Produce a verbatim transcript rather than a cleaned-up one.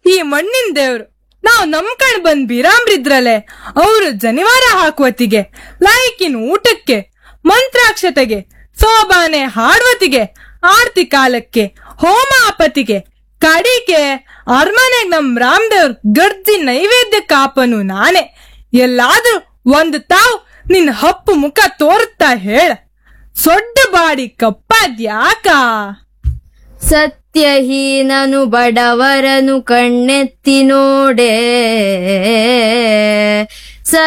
ಈ ಮಣ್ಣಿನ ದೇವ್ರು. ನಾವ್ ನಂಬ್ಕಂಡ್ ಬಂದ್ ಬೀರಾಮ್ರಿದ್ರಲೆ ಅವ್ರು ಜನಿವಾರ ಹಾಕುವತ್ತಿಗೆ, ಲಾಯ್ಕಿನ ಊಟಕ್ಕೆ, ಮಂತ್ರಾಕ್ಷತೆಗೆ, ಸೋಬಾನೆ ಹಾಡುವತಿಗೆ, ಆರ್ತಿ ಕಾಲಕ್ಕೆ, ಹೋಮ ಆಪತಿಗೆ, ಕಡಿಕೆ ಅರ್ಮನೆಗ್ ನಮ್ ರಾಮದೇವ್ರ ಗರ್ಜಿ ನೈವೇದ್ಯ ಕಾಪನು ನಾನೇ. ಎಲ್ಲಾದ್ರೂ ಒಂದು ತಾವ್ ನಿನ್ ಹಪ್ಪು ಮುಖ ತೋರುತ್ತಾ ಹೇಳ, ಸೊಡ್ಡ ಬಾಡಿ ಕಪ್ಪಾದ್ಯಾಕ? ಸತ್ಯಹೀನನು ಬಡವರನು ಕಣ್ಣೆತ್ತಿ ನೋಡೆ,